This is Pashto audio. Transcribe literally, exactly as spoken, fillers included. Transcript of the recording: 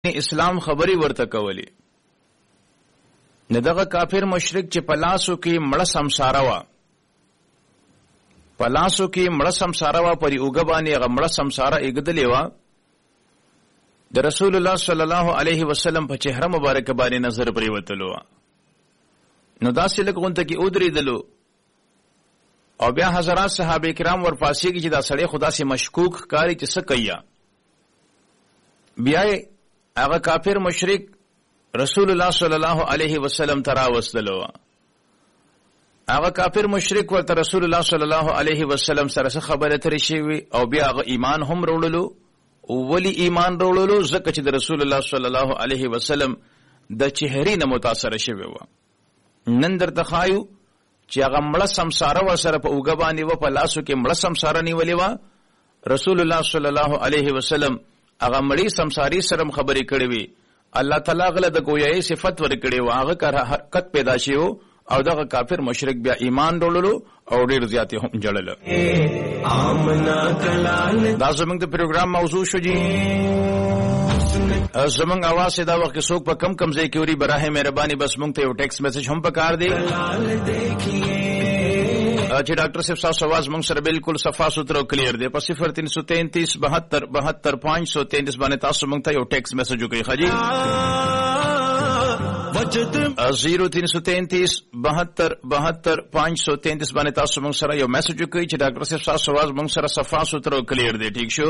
اسلام خبري ورته کولی. نه دغه کافر مشرک چې پلاسو کې مړه سمساره وا پلاسو کې مړه سمساره وا پرې اوګه باندې هغه مړه سمساره ایګدلې وا د رسول الله صلی الله علیه وسلم په چهره مبارک باندې نظر پرې وتلو. نو داسې لګونته کې ودرېدلو او بیا حضرات صحابه کرام ورپاسې کې چې دا سړی خدا سي مشکوک کاری چې څه کوي. بیا هغه کافر مشرک رسول الله صلی الله علیه وسلم ترا وسلو. هغه کافر مشرک ورته رسول الله صلی الله علیه وسلم سره خبره ترې شوی او بیا هغه ایمان هم وروړلو. ولی ایمان وروړلو ځکه چې د رسول الله صلی الله علیه وسلم د چهرې نه متاثر شوی و. نن درته خایو چې هغه مړه سمساره ورسره په اوګه باندې و په لاسو کې مړه سمساره نیولې و. رسول الله صلی الله علیه وسلم هغه مړی سمساری سره خبرې کړې وي. الله تعالی غله د گویای صفت ورکړي و. هغه کار حرکت پیدا شیو او دغه کافر مشرک بیا ایمان وروړلو او ډیر زیاتې هم جړل. دا زموږ د پروګرام موضوع شو جی. زموږ आवाज دا وخت څوک په کم کم ځای کې وري براه مهرباني بس موږ ته یو ټیکس میسج هم پکار دی چې ډاکټر صاحب تاسو आवाज موږ سره بالکل صفا سوتره او کلیر دی. په صفر تین سو تینتیس بہتر بہتر پانچ سو تینتیس باندې تاسو موږ ته یو ټیکس میسج وکړئ خاجي. زیرو تین سو تینتیس بہتر بہتر پانچ سو تینتیس باندې تاسو موږ سره یو میسج وکړئ چې ډاکټر صاحب تاسو आवाज موږ سره صفا سوتره او کلیر دی. ٹھیک شو.